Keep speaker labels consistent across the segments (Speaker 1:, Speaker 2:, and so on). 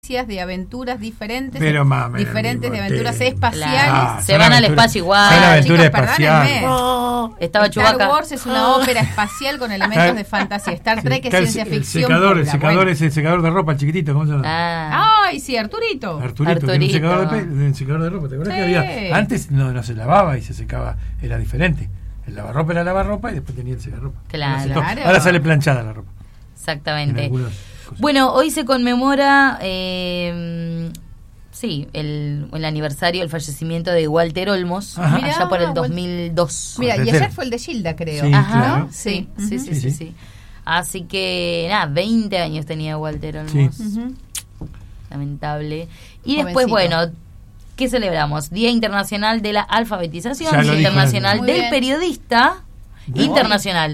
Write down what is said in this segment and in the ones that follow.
Speaker 1: franquicias de aventuras diferentes,
Speaker 2: pero
Speaker 1: diferentes de aventuras espaciales.
Speaker 3: Claro, se van al espacio igual.
Speaker 2: Son aventuras
Speaker 1: Chicos,
Speaker 2: espaciales.
Speaker 3: Estaba
Speaker 1: Star
Speaker 3: Chewbacca.
Speaker 1: Wars es una ópera espacial con elementos de fantasía. Star Trek es ciencia ficción.
Speaker 2: El secador es el secador de ropa, el chiquitito, ¿cómo se llama?
Speaker 1: Ay, sí, Arturito.
Speaker 2: Arturito. Tiene un secador de ropa. ¿Te acuerdas que había? Antes no se lavaba y se secaba, era diferente. El lavarropa era lavarropa y después tenía el secarropa.
Speaker 3: Claro.
Speaker 2: Ahora sale planchada la ropa.
Speaker 3: Exactamente. Bueno, hoy se conmemora el aniversario del fallecimiento de Walter Olmos, allá por el 2002.
Speaker 1: Mira, y ayer fue el de Gilda, creo.
Speaker 2: Sí, claro.
Speaker 3: Sí. Así que, 20 años tenía Walter Olmos. Sí. Lamentable. Y después, bueno, ¿qué celebramos? Día Internacional de la Alfabetización, Día Internacional del Periodista, Internacional.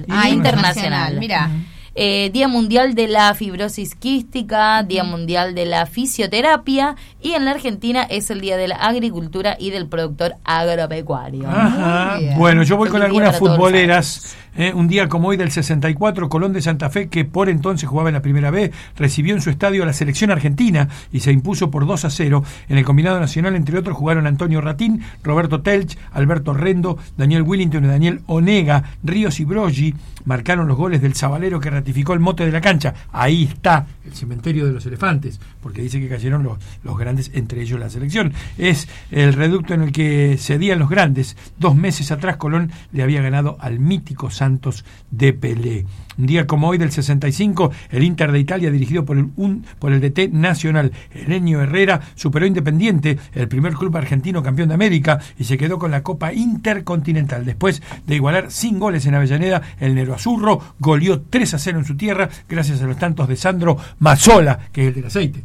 Speaker 1: Mira.
Speaker 3: Día Mundial de la Fibrosis Quística, Día Mundial de la Fisioterapia, y en la Argentina es el Día de la Agricultura y del Productor Agropecuario.
Speaker 2: Bueno, yo voy con algunas futboleras. Un día como hoy del 64, Colón de Santa Fe, que por entonces jugaba en la Primera B, recibió en su estadio a la selección argentina y se impuso por 2-0. En el combinado nacional, entre otros, jugaron Antonio Ratín, Roberto Telch, Alberto Rendo, Daniel Willington y Daniel Onega. Ríos y Broggi marcaron los goles del Zabalero que ratificó el mote de la cancha. Ahí está el cementerio de los elefantes, porque dice que cayeron los grandes, entre ellos la selección. Es el reducto en el que cedían los grandes. 2 meses atrás Colón le había ganado al mítico Santos de Pelé. Un día como hoy del 65, el Inter de Italia, dirigido por el DT nacional Helenio Herrera, superó Independiente, el primer club argentino campeón de América, y se quedó con la Copa Intercontinental. Después de igualar sin goles en Avellaneda, el Neroazurro goleó 3-0 en su tierra, gracias a los tantos de Sandro Mazzola, que es el del aceite.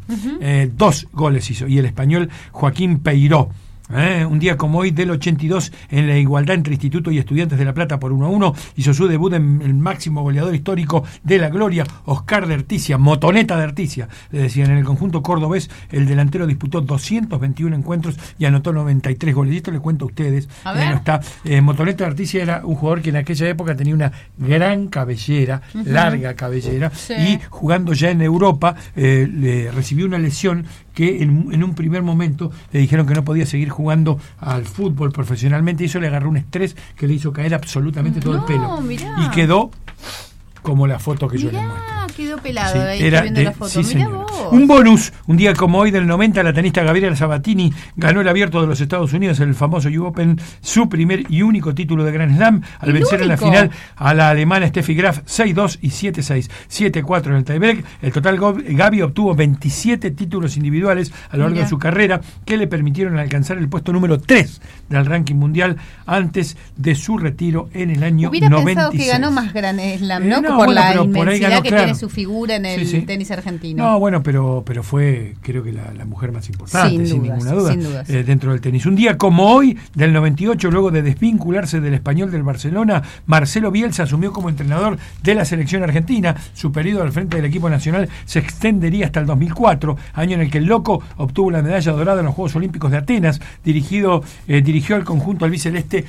Speaker 2: 2 goles hizo, y el español Joaquín Peiró. Un día como hoy del 82, en la igualdad entre Instituto y Estudiantes de La Plata por 1-1, hizo su debut en el máximo goleador histórico de la gloria, Oscar de Articia, Motoneta de Articia, le decían. En el conjunto cordobés, el delantero disputó 221 encuentros y anotó 93 goles. Y esto le cuento a ustedes. Motoneta de Articia era un jugador que en aquella época tenía una gran cabellera, larga cabellera, y jugando ya en Europa, le recibió una lesión que en un primer momento le dijeron que no podía seguir jugando al fútbol profesionalmente, y eso le agarró un estrés que le hizo caer absolutamente todo el pelo. Mirá. Y quedó como la foto que yo le muestro.
Speaker 1: Quedó pelado ahí viendo la foto. Mirá vos.
Speaker 2: Un bonus, un día como hoy del 90, la tenista Gabriela Sabatini ganó el Abierto de los Estados Unidos, el famoso US Open, su primer y único título de Grand Slam, al vencer en la final a la alemana Steffi Graf 6-2 y 7-6, 7-4 en el tiebreak. El total, Gaby obtuvo 27 títulos individuales a lo largo de su carrera, que le permitieron alcanzar el puesto número 3 del ranking mundial antes de su retiro en el año 96.
Speaker 1: Hubiera pensado que ganó más Grand Slam, ¿no? Por la inmensidad que tiene su figura en el tenis argentino.
Speaker 2: No, bueno, pero fue, creo que la mujer más importante, sin ninguna duda, dentro del tenis. Un día como hoy, del 98, luego de desvincularse del Español del Barcelona, Marcelo Bielsa asumió como entrenador de la selección argentina. Su periodo al frente del equipo nacional se extendería hasta el 2004, año en el que el Loco obtuvo la medalla dorada en los Juegos Olímpicos de Atenas. Dirigió al conjunto albiceleste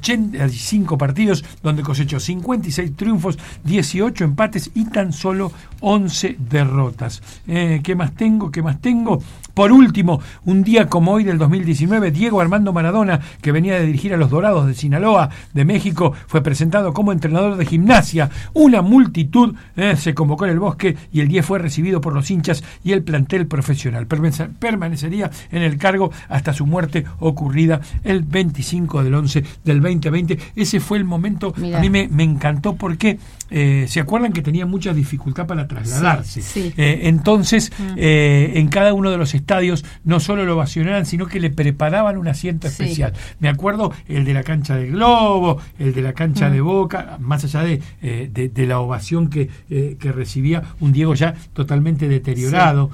Speaker 2: 85 partidos, donde cosechó 56 triunfos, 18 empates y tan solo 11 derrotas. ¿Qué más tengo? Por último, un día como hoy del 2019, Diego Armando Maradona, que venía de dirigir a los Dorados de Sinaloa, de México, fue presentado como entrenador de Gimnasia. Una multitud se convocó en el Bosque y el 10 fue recibido por los hinchas y el plantel profesional. Permanecería en el cargo hasta su muerte, ocurrida el 25 del 11 del 2020. Ese fue el momento. Mirá. A mí me encantó porque se acuerdan que tenía mucha dificultad para trasladarse. Entonces, en cada uno de los estadios no solo lo ovacionaban, sino que le preparaban un asiento especial. Me acuerdo el de la cancha del Globo, el de la cancha de Boca, más allá de la ovación que recibía un Diego ya totalmente deteriorado.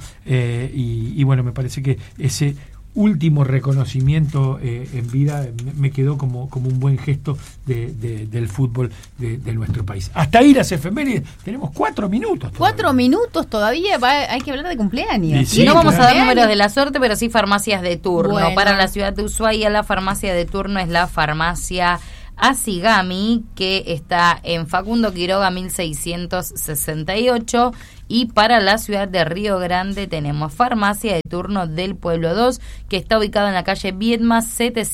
Speaker 2: Y bueno, me parece que ese último reconocimiento en vida me quedó como un buen gesto del fútbol de nuestro país. Hasta ahí las efemérides. Tenemos 4 minutos.
Speaker 1: 4 minutos todavía. Hay que hablar de cumpleaños.
Speaker 3: Y no vamos a dar números de la suerte, pero sí farmacias de turno. Bueno. Para la ciudad de Ushuaia, la farmacia de turno es la farmacia Asigami, que está en Facundo Quiroga 1668, Y para la ciudad de Río Grande tenemos Farmacia de Turno del Pueblo 2, que está ubicada en la calle Viedma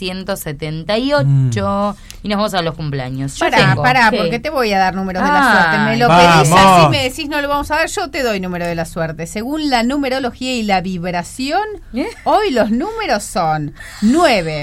Speaker 3: 778. Y nos vamos a los cumpleaños.
Speaker 1: Pará, porque te voy a dar números de la suerte. Me lo pedís así, me decís no lo vamos a dar, yo te doy número de la suerte. Según la numerología y la vibración, hoy los números son 9,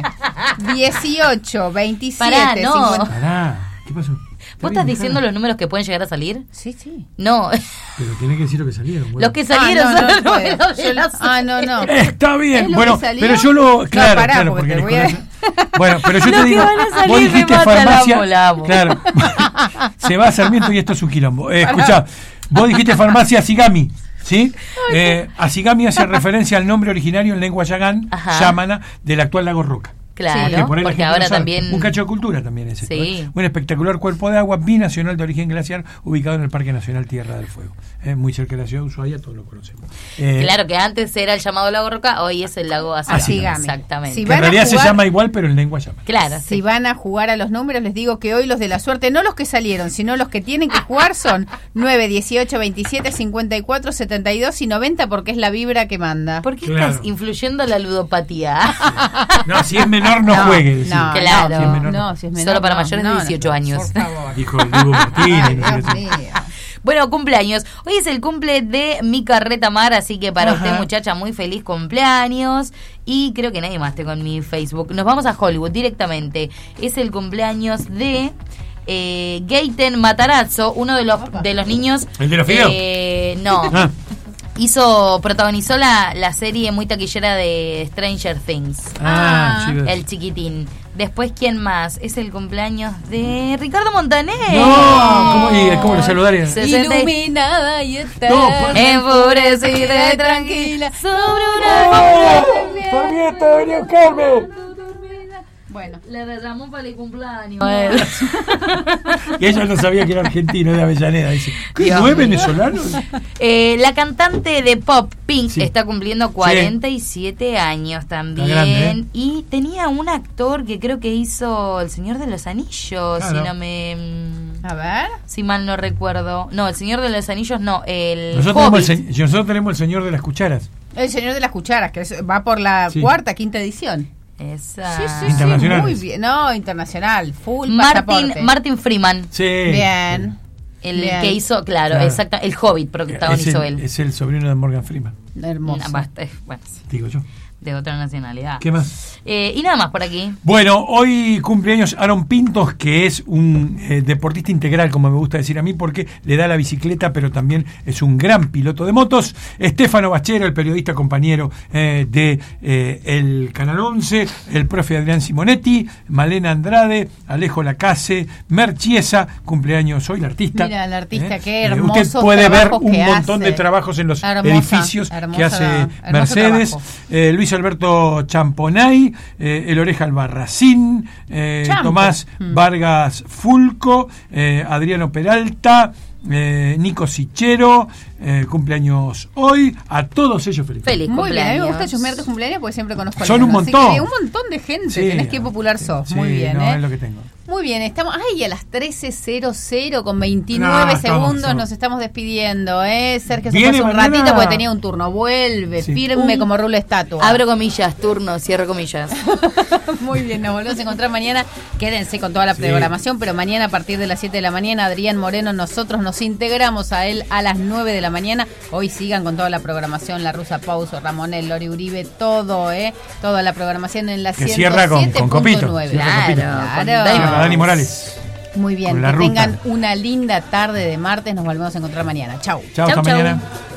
Speaker 1: 18, 27, 50.
Speaker 2: Pará, ¿qué pasó?
Speaker 3: ¿Vos estás diciendo los números que pueden llegar a salir?
Speaker 1: Sí.
Speaker 3: No.
Speaker 2: Pero tenés que decir lo que salieron. Bueno.
Speaker 3: Los que salieron son los números de la suerte.
Speaker 1: No.
Speaker 2: Está bien. Bueno, pero yo lo... Claro, porque bueno, pero yo te digo, vos dijiste farmacia... Claro. Se va a Sarmiento y esto es un quilombo. Escuchá, vos dijiste farmacia Asigami. ¿Sí? Asigami hace referencia al nombre originario en lengua yámana del actual lago Roca.
Speaker 3: Claro, porque ahora también...
Speaker 2: Un cacho de cultura también es esto.
Speaker 3: Sí.
Speaker 2: Un espectacular cuerpo de agua binacional de origen glaciar ubicado en el Parque Nacional Tierra del Fuego. Muy cerca de la ciudad de Ushuaia, todos lo conocemos.
Speaker 3: Claro que antes era el llamado lago Roca, hoy es el lago Asigami. Exactamente.
Speaker 2: Que en realidad se llama igual, pero en lengua llama.
Speaker 3: Claro.
Speaker 1: Si van a jugar a los números, les digo que hoy los de la suerte, no los que salieron, sino los que tienen que jugar son 9, 18, 27, 54, 72 y 90, porque es la vibra que manda.
Speaker 3: ¿Por qué estás influyendo la ludopatía?
Speaker 2: No, si es menor no juegue.
Speaker 3: No, claro. Si es menor, solo para mayores de 18 años.
Speaker 2: Por favor. Dijo el Diego Martínez.
Speaker 3: Bueno, cumpleaños. Hoy es el cumple de Mica Retamar, así que para usted, muchacha, muy feliz cumpleaños. Y creo que nadie más tengo en mi Facebook. Nos vamos a Hollywood directamente. Es el cumpleaños de Gaten Matarazzo, uno de los niños.
Speaker 2: ¿El de los fideos?
Speaker 3: No. Protagonizó la serie muy taquillera de Stranger Things. El chiquitín. Después, ¿quién más? Es el cumpleaños de Ricardo Montaner.
Speaker 2: No, ¿cómo lo saludarían?
Speaker 3: Iluminada y eterna, enfurecida y tranquila sobre una
Speaker 2: Sarmiento, venía a buscarme.
Speaker 3: Bueno, le llamó para el cumpleaños.
Speaker 2: Y ella no sabía que era argentino, de Avellaneda. Dice, ¿qué no es venezolano?
Speaker 3: La cantante de pop, Pink, está cumpliendo 47 años también. Grande, y tenía un actor que creo que hizo El Señor de los Anillos, si no me...
Speaker 1: A ver.
Speaker 3: Si mal no recuerdo. No, El Señor de los Anillos no,
Speaker 2: nosotros tenemos El Señor de las Cucharas.
Speaker 1: El Señor de las Cucharas, que va por la quinta edición.
Speaker 3: Esa.
Speaker 1: Sí,
Speaker 2: internacional.
Speaker 1: Muy bien. No, internacional. Full
Speaker 3: Martin Freeman.
Speaker 2: Sí.
Speaker 1: Bien.
Speaker 3: Que hizo, claro. Exacto. El Hobbit protagonizó él.
Speaker 2: Es el sobrino de Morgan Freeman.
Speaker 1: Hermoso.
Speaker 3: Bueno,
Speaker 2: digo yo.
Speaker 3: De otra nacionalidad.
Speaker 2: ¿Qué más?
Speaker 3: Y nada más por aquí.
Speaker 2: Bueno, hoy cumpleaños Aaron Pintos, que es un deportista integral, como me gusta decir a mí, porque le da la bicicleta, pero también es un gran piloto de motos. Estefano Bachero, el periodista compañero de el Canal 11, el profe Adrián Simonetti, Malena Andrade, Alejo Lacase, Mer Chiesa, cumpleaños hoy, la artista.
Speaker 1: Mira, la artista, qué hermoso.
Speaker 2: Usted puede ver un montón de trabajos en los edificios que hace Mercedes. Luis Alberto Champonay, el Oreja Albarracín, Tomás Vargas Fulco, Adriano Peralta, Nico Sichero, cumpleaños hoy. A todos ellos feliz.
Speaker 3: Feliz
Speaker 1: Muy
Speaker 3: cumpleaños.
Speaker 1: Bien, a mí me gusta chusmear tus cumpleaños porque siempre conozco a
Speaker 2: Son un montón.
Speaker 1: Un montón de gente. Tenés que popular sos. Muy bien,
Speaker 2: es lo que tengo.
Speaker 1: Muy bien, estamos ahí a las 13:00 con 29 segundos nos estamos despidiendo, Sergio se pasó un ratito porque tenía un turno, vuelve firme como rulo estatua.
Speaker 3: Abro comillas, turno, cierro comillas.
Speaker 1: Muy bien, nos volvemos a encontrar mañana, quédense con toda la programación, pero mañana a partir de las 7 de la mañana, Adrián Moreno, nosotros nos integramos a él a las 9 de la mañana, hoy sigan con toda la programación, La Rusa Pauso, Ramonel, Lori Uribe, todo, toda la programación en la 107.9.
Speaker 2: Cierra con Copito.
Speaker 1: Claro.
Speaker 2: Dani Morales.
Speaker 1: Muy bien, que tengan una linda tarde de martes. Nos volvemos a encontrar mañana. Chau.
Speaker 2: Chau, hasta mañana.